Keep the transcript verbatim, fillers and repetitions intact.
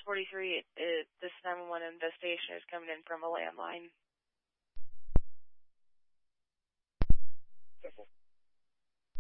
forty-three, it, this nine one one investigation is coming in from a landline.